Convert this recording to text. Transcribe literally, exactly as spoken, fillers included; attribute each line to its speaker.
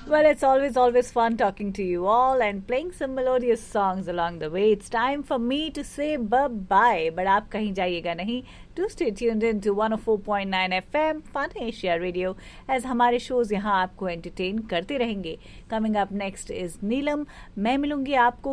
Speaker 1: Well, it's always, always fun talking to you all and playing some melodious songs along the way. It's time for me to say bye-bye. But आप कहीं जाइएगा नहीं. Do stay tuned in to one oh four point nine F M Fun Asia Radio as हमारे shows यहाँ आपको entertain करते रहेंगे. Coming up next is नीलम. मैं मिलूंगी आपको